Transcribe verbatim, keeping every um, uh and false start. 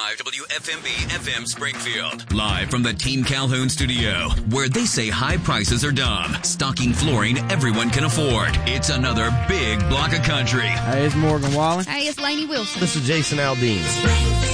five W F M B F M Springfield. Live from the Team Calhoun studio, where they say high prices are dumb. Stocking flooring everyone can afford. It's another big block of country. Hey, it's Morgan Wallen. Hey, it's Lainey Wilson. This is Jason Aldean.